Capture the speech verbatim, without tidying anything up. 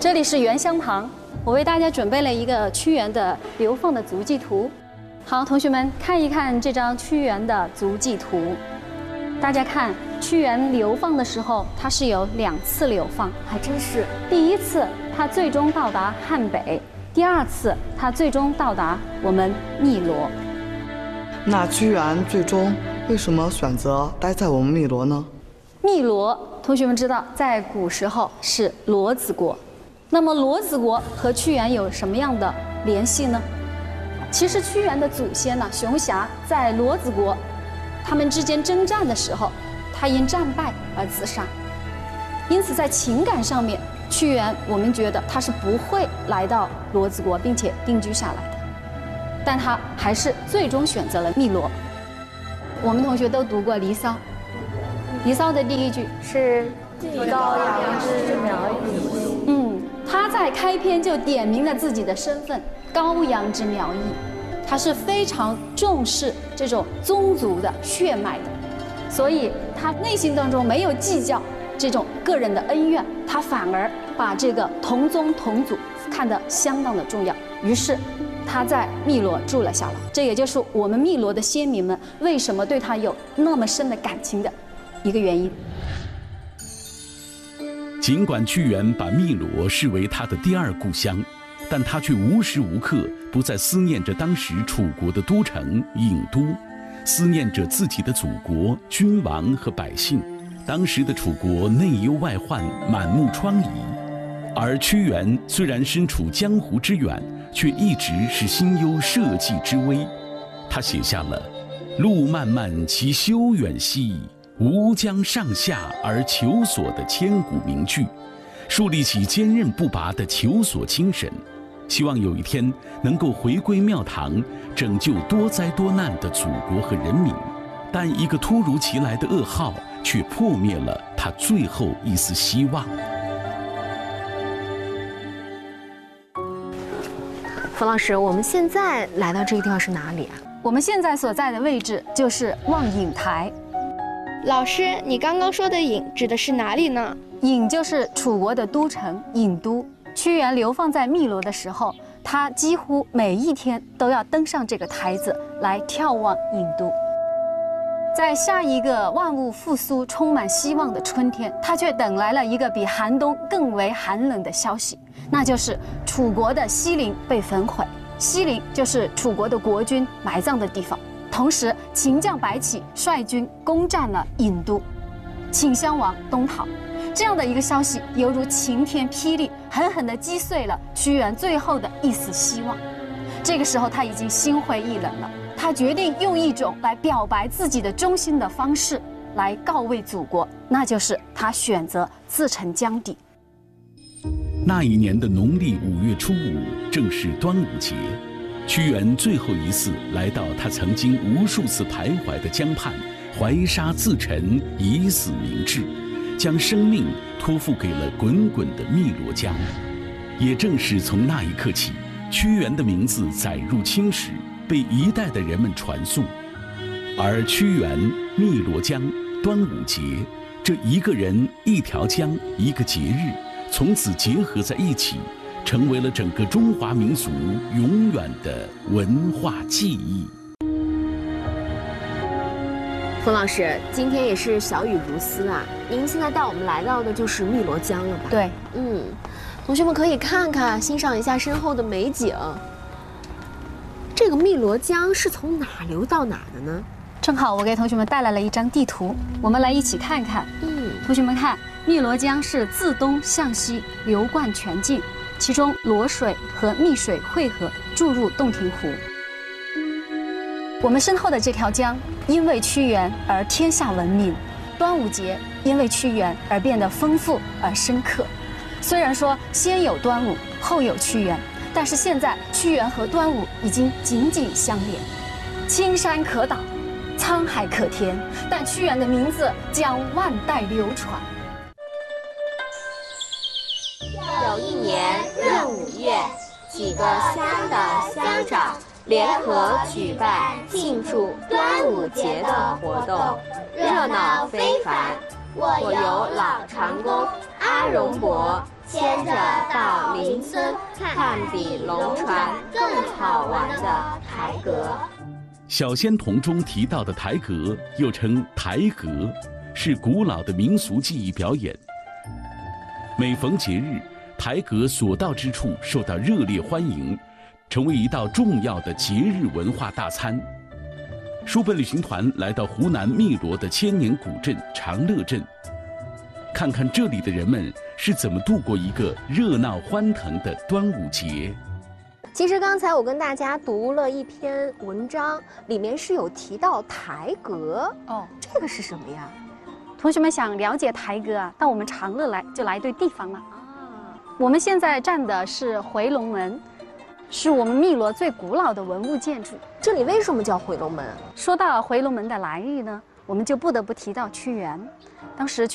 这里是原乡旁，我为大家准备了一个屈原的流放的足迹图。好，同学们看一看这张屈原的足迹图。大家看，屈原流放的时候，他是有两次流放， 还真是。 第一次，他最终到达汉北；第二次，他最终到达我们汨罗。 那屈原最终为什么选择待在我们汨罗呢？ 汨罗，同学们知道，在古时候是骡子国。那么骡子国和屈原有什么样的联系呢？其实屈原的祖先呢，熊瑕在骡子国，他们之间征战的时候，他因战败而自杀。因此，在情感上面，屈原我们觉得他是不会来到骡子国并且定居下来的，但他还是最终选择了汨罗。我们同学都读过《离骚》，《离骚》的第一句是“寄羔羊之苗裔”。嗯，他在开篇就点明了自己的身份——羔羊之苗裔。他是非常重视这种宗族的血脉的，所以他内心当中没有计较这种个人的恩怨，他反而把这个同宗同祖看得相当的重要。于是他在汨罗住了下来，这也就是我们汨罗的先民们为什么对他有那么深的感情的一个原因。 尽管屈原把汨罗视为他的第二故乡，但他却无时无刻不在思念着当时楚国的都城郢都，思念着自己的祖国、君王和百姓。当时的楚国内忧外患，满目疮痍，而屈原虽然身处江湖之远，却一直是心忧社稷之危。他写下了“路漫漫其修远兮，吾将上下而求索”的千古名句，树立起坚韧不拔的求索精神，希望有一天能够回归庙堂，拯救多灾多难的祖国和人民。但一个突如其来的噩耗却破灭了他最后一丝希望。 冯老师，我们现在来到这个地方是哪里啊？ 我们现在所在的位置就是望郢台。 老师，你刚刚说的郢指的是哪里呢？ 郢就是楚国的都城郢都。屈原流放在汨罗的时候，他几乎每一天都要登上这个台子来眺望郢都。在下一个万物复苏、充满希望的春天，他却等来了一个比寒冬更为寒冷的消息，那就是楚国的西陵被焚毁。西陵就是楚国的国君埋葬的地方。同时，秦将白起率军攻占了郢都，请襄王东逃。这样的一个消息犹如晴天霹雳，狠狠地击碎了屈原最后的一丝希望。这个时候他已经心灰意冷了，他决定用一种来表白自己的忠心的方式来告慰祖国，那就是他选择自沉江底。 那一年的农历五月初五，正是端午节。屈原最后一次来到他曾经无数次徘徊的江畔，怀沙自沉，以死明志，将生命托付给了滚滚的汨罗江。也正是从那一刻起，屈原的名字载入青史，被一代的人们传颂。而屈原、汨罗江、端午节，这一个人、一条江、一个节日，从此结合在一起，成为了整个中华民族永远的文化记忆。 冯老师，今天也是小雨如丝啊！您现在带我们来到的就是汨罗江了吧？ 对， 嗯，同学们可以看看，欣赏一下身后的美景。这个汨罗江是从哪流到哪的呢？ 正好我给同学们带来了一张地图，我们来一起看看。 嗯， 同学们看，汨罗江是自东向西流贯全境，其中罗水和汨水汇合，注入洞庭湖。我们身后的这条江因为屈原而天下闻名，端午节因为屈原而变得丰富而深刻。虽然说先有端午，后有屈原，但是现在屈原和端午已经紧紧相连。青山可挡，沧海可填，但屈原的名字将万代流传。 有一年闰五月，几个乡的乡长联合举办庆祝端午节的活动，热闹非凡。我由老长工阿荣伯牵着到邻村看比龙船更好玩的台阁。 小仙童中提到的台阁，又称台阁，是古老的民俗技艺表演。每逢节日，台阁所到之处受到热烈欢迎，成为一道重要的节日文化大餐。书本旅行团来到湖南汨罗的千年古镇长乐镇，看看这里的人们是怎么度过一个热闹欢腾的端午节。 其实刚才我跟大家读了一篇文章，里面是有提到台阁哦， 这个是什么呀？ 同学们想了解台阁啊，到我们长乐来就来对地方了。啊，我们现在站的是回龙门，是我们汨罗最古老的文物建筑。 这里为什么叫回龙门？ 说到回龙门的来历呢，我们就不得不提到屈原。当时